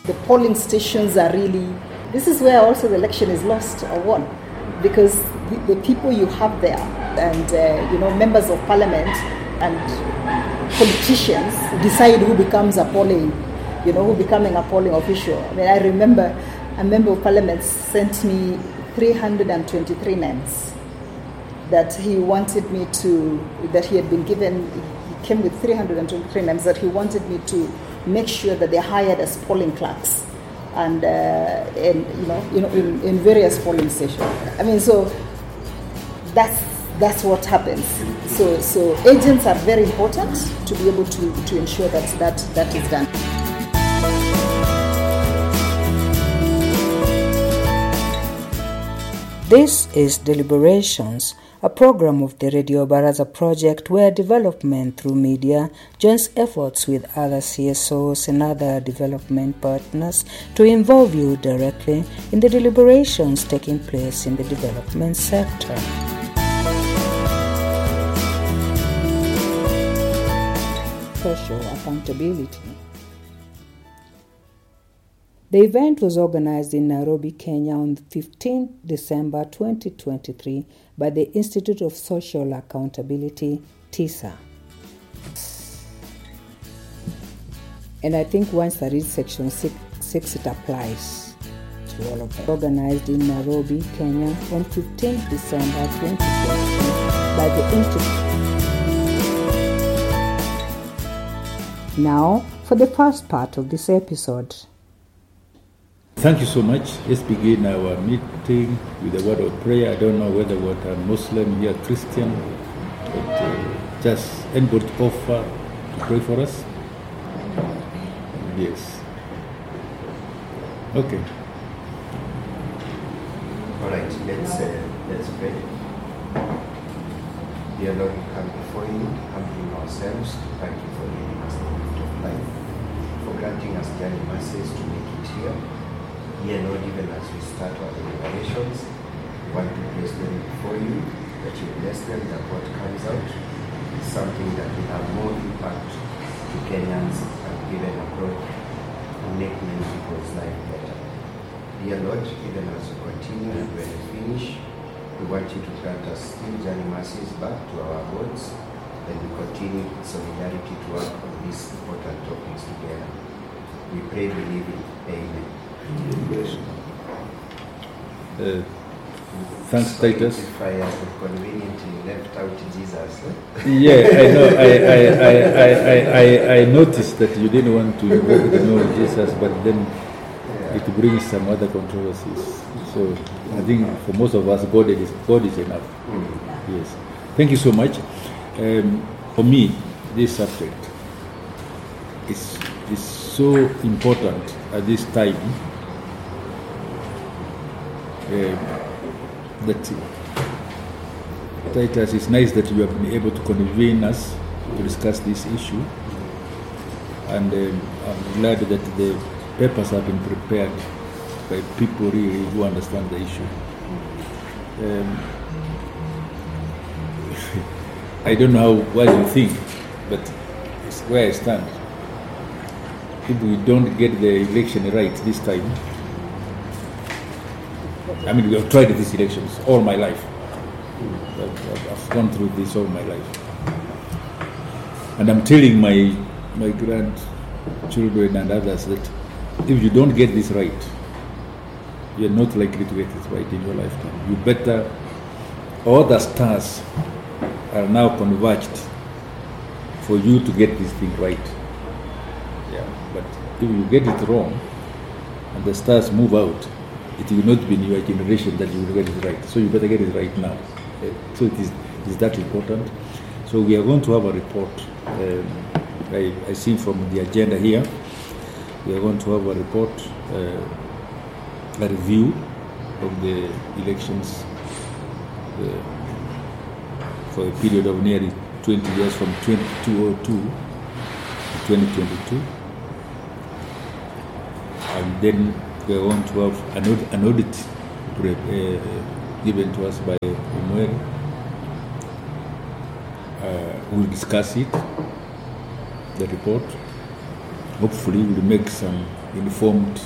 The polling stations are really, this is where also the election is lost or won, because the people you have there and members of parliament and politicians decide who becomes a polling, who becoming a polling official. I mean, I remember a member of parliament sent me 323 names that he wanted me to, that he had been given. He came with 323 names that he wanted me to make sure that they're hired as polling clerks and in various polling stations. I mean, so that's what happens. So agents are very important to be able to ensure that is done. This is Deliberations, a program of the Radio Baraza project where development through media joins efforts with other CSOs and other development partners to involve you directly in the deliberations taking place in the development sector. Social accountability. The event was organized in Nairobi, Kenya on 15 December 2023 by the Institute of Social Accountability, TISA. And I think once I read section 6 it applies to all of them. Organized in Nairobi, Kenya on 15 December 2023 by the Institute. Now, for the first part of this episode. Thank you so much. Let's begin our meeting with a word of prayer. I don't know whether what a Muslim here, Christian, but just anybody offer to pray for us? Yes. Okay. All right, let's pray. Dear Lord, we come before you, humbling ourselves to thank you for giving us the gift of life, for granting us daily mercies to make it here. Dear Lord, even as we start our deliberations, we want to place them before you, that you bless them, that what comes out is something that will have more impact to Kenyans and even abroad and make many people's life better. Dear Lord, even as we continue and when we finish, we want you to grant us still journey mercies back to our boards, and we continue in solidarity to work on these important topics together. We pray, believing. Amen. Thanks, Titus. If I have conveniently left out Jesus. Yeah, I know. I noticed that you didn't want to invoke the name of Jesus, but then it brings some other controversies. So I think for most of us, God is enough. Yes. Thank you so much. For me, this subject is so important at this time. That Titus, it's nice that you have been able to convene us to discuss this issue, and I'm glad that the papers have been prepared by people really who understand the issue. I don't know what you think, but it's where I stand. If we don't get the election right this time, I mean, we have tried these elections all my life. I've gone through this all my life. And I'm telling my grandchildren and others that if you don't get this right, you're not likely to get it right in your lifetime. You better, all the stars are now converged for you to get this thing right. Yeah, but if you get it wrong and the stars move out, it will not be in your generation that you will get it right. So you better get it right now. So it is that important. So we are going to have a report. I see from the agenda here, we are going to have a report, a review of the elections for a period of nearly 20 years from 2002 to 2022. And then we are going to have an audit given to us by Umweri. We'll discuss it, the report. Hopefully we'll make some informed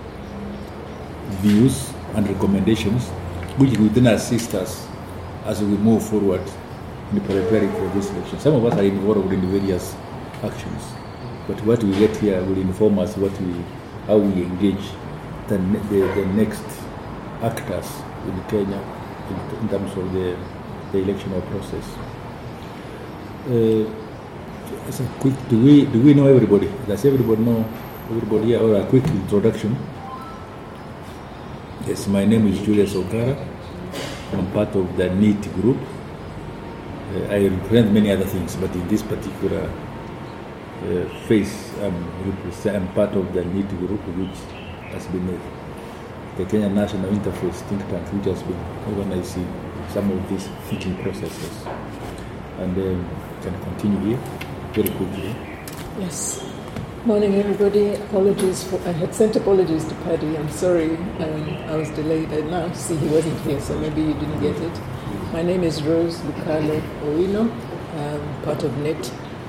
views and recommendations, which will then assist us as we move forward in preparing for this election. Some of us are involved in various actions, but what we get here will inform us how we engage the next actors in Kenya in terms of the electoral process. As a quick, do we know everybody? Does everybody know everybody here? Or a quick introduction? Yes, my name is Julius Ogara. I'm part of the NEET group. I represent many other things, but in this particular phase, I'm part of the NEET group, which has been the Kenya National Interface think tank, which has been organizing some of these thinking processes. And can continue here very quickly. Yes. Morning, everybody. Apologies I had sent apologies to Paddy. I'm sorry I was delayed. I now see he wasn't here, so maybe you didn't get it. My name is Rose Lucale Owino. I'm part of NET.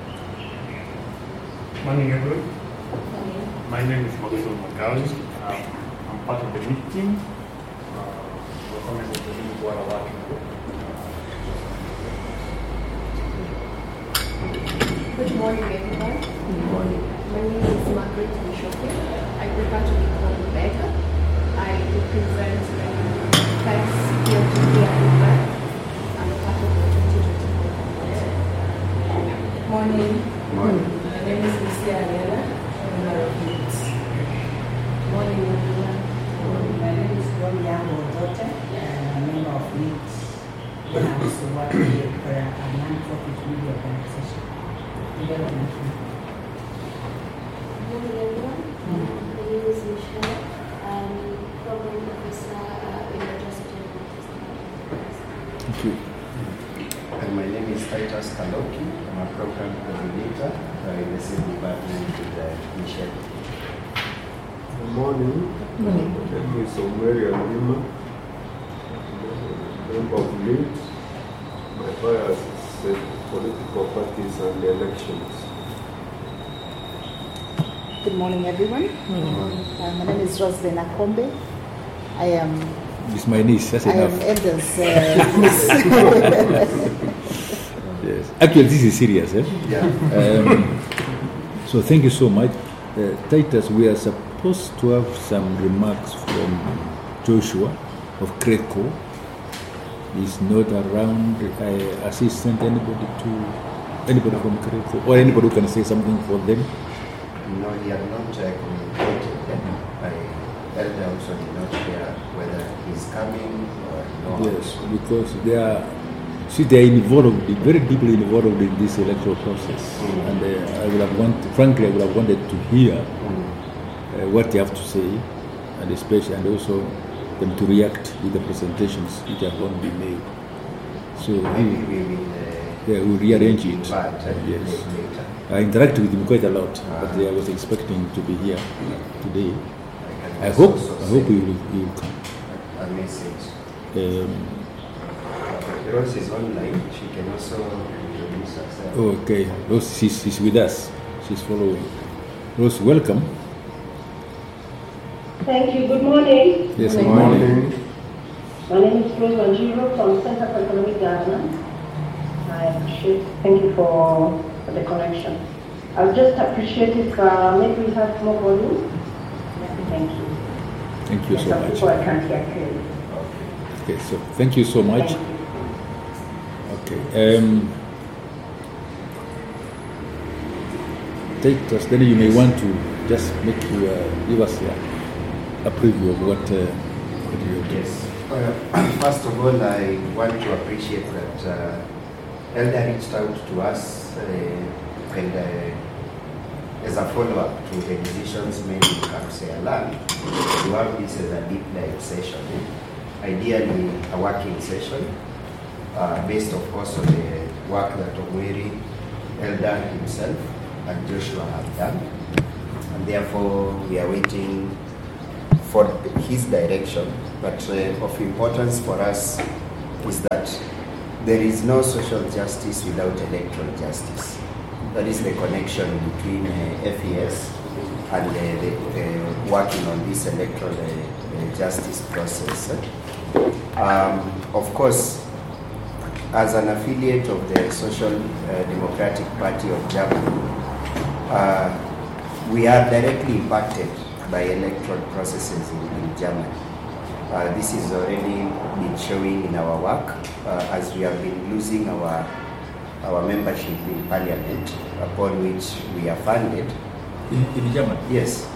Morning, everyone. My name is Maxwell Magawi. I'm part of the NET team. We're members of the Water Working Group. Good morning, everyone. Good morning. My name is Margaret Mishoke. I prefer to be called Rebecca. I represent the tax PLTP and I'm part of the 2024. Morning. Morning. My name is Lucia Ariela. I'm a member of NET. Morning, everyone. My name is Ronnie Odote. I'm a member of NET. And I also work for a non-profit media organization. Development. Good morning, everyone. My name is Michelle. I'm program officer in the Justice. Thank you. And my name is Titus Kaloki. I'm a program coordinator in the same department with Michelle. Good morning. My name is Omeri Alima, member of NEET. My bias is political parties and elections. Good morning, everyone. My name is Roslyn Akombe. I am. It's my niece. That's I enough. am Elder's niece. Yes. Actually, this is serious. Yeah. So thank you so much. Titus, we are supposed to have some remarks from Joshua of Creco. He's not around. I assistant anybody from Creco, or anybody who can say something for them. No, he had not communicated. Elder also did not share whether he's coming or not. Yes, because they are involved, very deeply involved in this electoral process, and I would have wanted to hear what they have to say, and especially, and also them to react with the presentations which are going to be made. So we'll rearrange it. Yes. I interacted with him quite a lot, but I was expecting to be here today. I hope he will come. A message. Rose is online. She can also introduce herself. Okay, Rose, she's with us. She's following. Rose, welcome. Thank you. Good morning. Yes, good morning. My name is Rose Wanjiro from Center for Economic Governance. Thank you for the connection. I would just appreciate if maybe we have more volume. Thank you. Thank you so much. People I can't hear clearly. Okay, so thank you so much. Thank you. Okay. Titus, then you may want to just give us a preview of what you do. Yes. First of all, I want to appreciate that Elder reached out to us and as a follow-up to the decisions made in Kapsealan, to have this as a deep dive session. Ideally, a working session based, of course, on the work that Omweri, Elder himself, and Joshua have done. And therefore, we are waiting for his direction. But of importance for us is that there is no social justice without electoral justice. That is the connection between FES and working on this electoral justice process. Of course, as an affiliate of the Social Democratic Party of Germany, we are directly impacted by electoral processes in Germany. This is already been showing in our work as we have been losing our membership in Parliament, upon which we are funded. In Germany? Yes.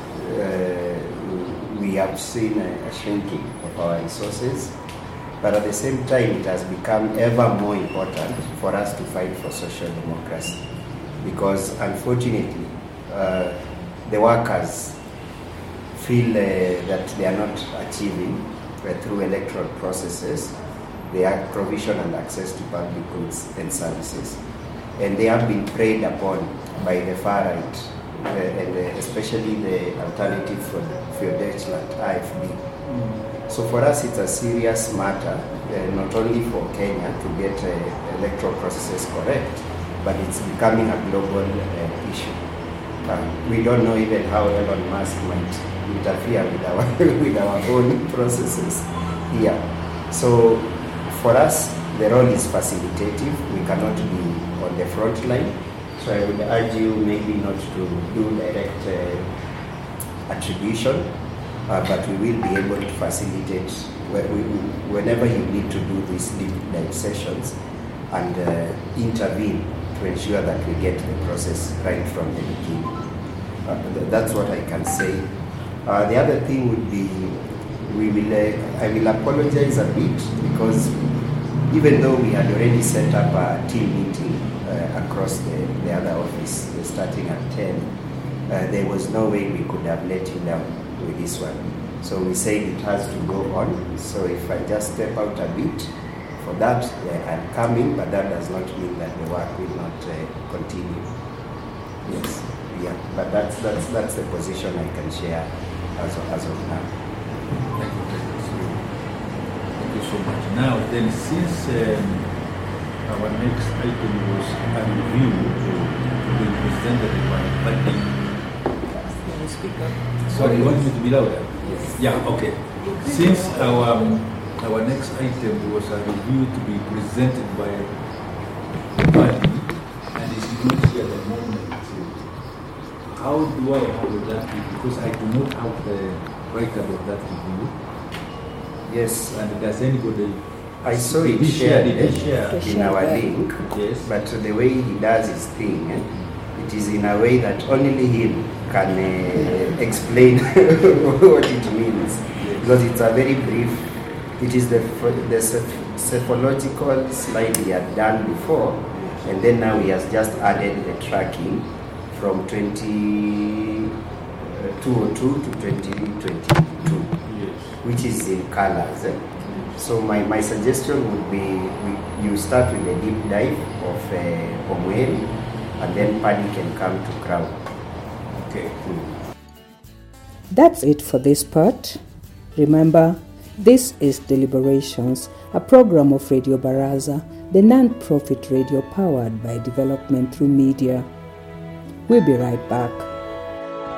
We have seen a shrinking of our resources, but at the same time it has become ever more important for us to fight for social democracy, because unfortunately the workers feel that they are not achieving through electoral processes their provision and access to public goods and services, and they have been preyed upon by the far right, and especially the Alternative for Deutschland, AfD. So for us it's a serious matter, not only for Kenya to get electoral processes correct, but it's becoming a global issue. We don't know even how Elon Musk might interfere with our own processes here. So for us, the role is facilitative. We cannot be on the front line. So I would urge you maybe not to do direct attribution, but we will be able to facilitate whenever you need to do these deep dive sessions and intervene to ensure that we get the process right from the beginning. That's what I can say. The other thing would be, I will apologize a bit, because even though we had already set up a team meeting across the other office starting at 10, there was no way we could have let you down with this one. So we said it has to go on. So if I just step out a bit for that, I'm coming, but that does not mean that the work will not continue. Yes, yeah, but that's the position I can share as of now. Thank you so much. Now then, since our next item was a review being presented by Buddy. Sorry, you want me to be louder? Yes. Yeah, okay. Since our next item was a review to be presented by Buddy, and it's not here at the moment, how do I handle that? Because I do not have the right about that review. Yes. And does anybody... I saw it shared in our link, yes. But the way he does his thing, it is in a way that only him can explain what it means. Yes. Because it's a very brief, it is the cephalogical slide he had done before, and then now he has just added the tracking from 2002 to 2022, yes. Which is in colors. So my suggestion would be you start with a deep dive of Omweri, and then Paddy can come to Crown. Okay. That's it for this part. Remember, this is Deliberations, a program of Radio Baraza, the non-profit radio powered by development through media. We'll be right back.